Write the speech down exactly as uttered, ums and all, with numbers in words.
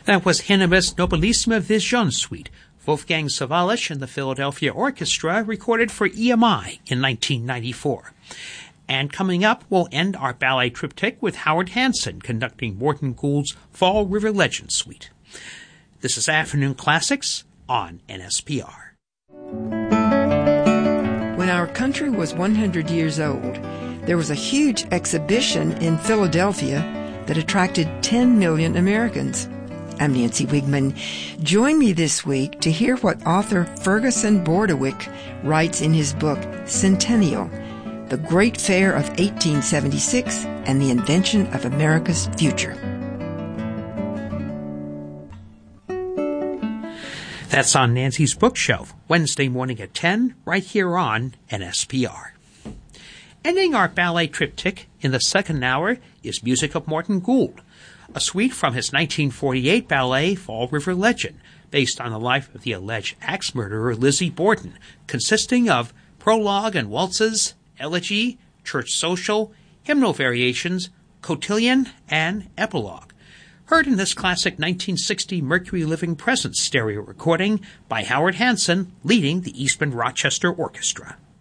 That was Henneberg's Nobilissima Vision Suite, Wolfgang Sawallisch and the Philadelphia Orchestra, recorded for E M I in nineteen ninety-four. And coming up, we'll end our ballet triptych with Howard Hanson conducting Morton Gould's Fall River Legend Suite. This is Afternoon Classics on N S P R. When our country was one hundred years old, there was a huge exhibition in Philadelphia that attracted ten million Americans. I'm Nancy Wigman. Join me this week to hear what author Ferguson Bordewick writes in his book, Centennial, The Great Fair of eighteen seventy-six and the Invention of America's Future. That's on Nancy's Bookshelf, Wednesday morning at ten, right here on N S P R. Ending our ballet triptych in the second hour is music of Morton Gould, a suite from his nineteen forty-eight ballet Fall River Legend, based on the life of the alleged axe murderer Lizzie Borden, consisting of prologue and waltzes, elegy, church social, hymnal variations, cotillion, and epilogue. Heard in this classic nineteen sixty Mercury Living Presence stereo recording by Howard Hanson leading the Eastman Rochester Orchestra.